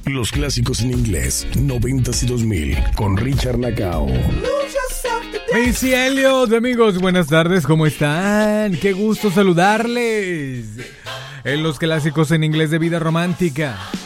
Los clásicos en inglés, 90s y 2000, con Richard Lacao. Missy Elliott, amigos, buenas tardes, ¿cómo están? Qué gusto saludarles. En los clásicos en inglés de vida romántica.